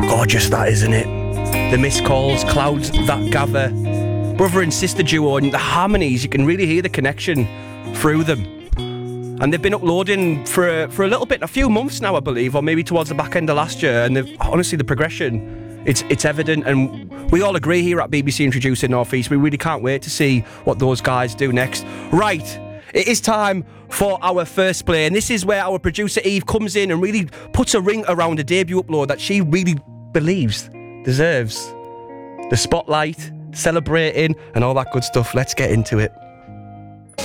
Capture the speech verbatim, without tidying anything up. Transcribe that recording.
Gorgeous that, isn't it? The missed calls, clouds that gather. Brother and sister duo, and the harmonies, you can really hear the connection through them. And they've been uploading for a, for a little bit, a few months now, I believe, or maybe towards the back end of last year. And they've, honestly, the progression, it's it's evident. And we all agree here at B B C Introducing North East, we really can't wait to see what those guys do next. Right, it is time for our first play. And this is where our producer Eve comes in and really puts a ring around a debut upload that she really believes deserves the spotlight, celebrating, and all that good stuff. Let's get into it.